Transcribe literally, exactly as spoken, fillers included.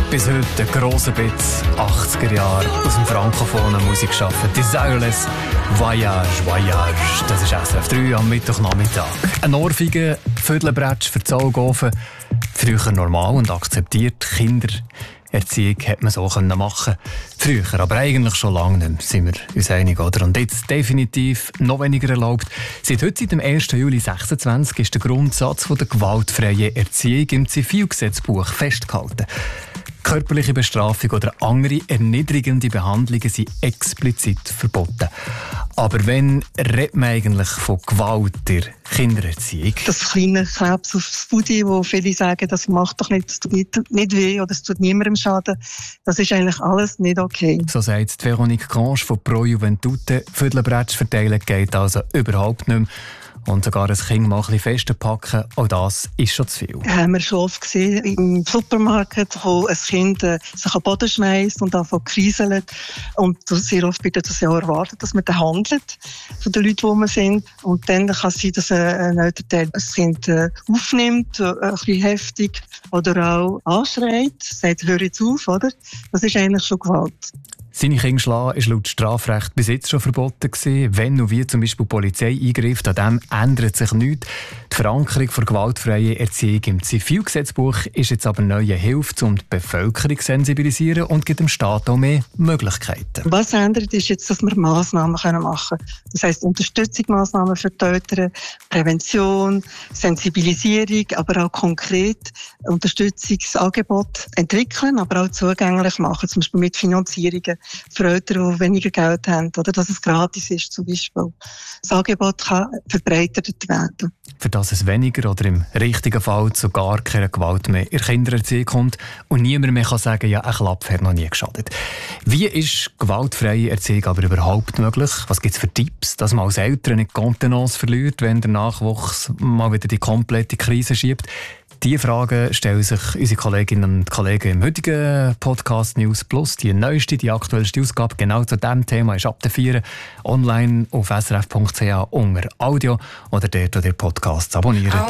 Bis heute ein grosser Bitz, achtziger Jahre, aus dem frankophonen Musikschaffen. Desireless, Voyage, Voyage. Das ist S R F drei am Mittwochnachmittag. Ein Ohrfeige, Viertelbretsch für die Augen. Früher normal und akzeptiert. Kindererziehung hätte man so machen können. Früher, aber eigentlich schon lange nicht mehr, sind wir uns einig, oder? Und jetzt definitiv noch weniger erlaubt. Seit heute, seit dem ersten Juli sechsundzwanzig, ist der Grundsatz der gewaltfreien Erziehung im Zivilgesetzbuch festgehalten. Körperliche Bestrafung oder andere erniedrigende Behandlungen sind explizit verboten. Aber wenn redet man eigentlich von Gewalt in der Kindererziehung? Das kleine Krebs aufs Budi, wo viele sagen, das macht doch nicht, das tut nicht, nicht weh oder es tut niemandem Schaden, das ist eigentlich alles nicht okay. So sagt Véronique Conche von Pro Juventute. Viertelbretsch verteilen geht also überhaupt nicht mehr. Und sogar ein Kind mal ein bisschen festpacken, auch das ist schon zu viel. Haben wir schon oft gesehen im Supermarkt, wo ein Kind äh, sich am Boden schmeißt und anfängt zu kriseln. Und sehr oft wird das ja erwartet, dass man dann handelt, von den Leuten, wo wir sind. Und dann kann es sein, dass ein Elternteil das Kind äh, aufnimmt, äh, ein bisschen heftig, oder auch anschreit, sagt, hör jetzt auf, oder? Das ist eigentlich schon Gewalt. Seine Kinder schlagen ist laut Strafrecht bis jetzt schon verboten gewesen. Wenn und wie zum Beispiel die Polizei eingreift, an dem ändert sich nichts. Die Verankerung der gewaltfreien Erziehung im Zivilgesetzbuch ist jetzt aber neue Hilfe, um die Bevölkerung zu sensibilisieren und gibt dem Staat auch mehr Möglichkeiten. Was ändert, ist jetzt, dass wir Massnahmen machen können. Das heisst, Unterstützungsmaßnahmen für die Eltern, Prävention, Sensibilisierung, aber auch konkret Unterstützungsangebote entwickeln, aber auch zugänglich machen, zum Beispiel mit Finanzierungen für Eltern, die weniger Geld haben, oder dass es gratis ist zum Beispiel. Das Angebot kann verbreitert werden. Für dass es weniger oder im richtigen Fall zu gar keiner Gewalt mehr in der Kindererziehung kommt und niemand mehr kann sagen, ja, ein Klapp hat noch nie geschadet. Wie ist gewaltfreie Erziehung aber überhaupt möglich? Was gibt es für Tipps, dass man als Eltern nicht Kontenance verliert, wenn der Nachwuchs mal wieder die komplette Krise schiebt? Diese Fragen stellen sich unsere Kolleginnen und Kollegen im heutigen Podcast News Plus. Die neueste, die aktuellste Ausgabe genau zu diesem Thema ist ab der vier online auf s r f punkt c h unter Audio oder dort, wo ihr Podcasts abonniert.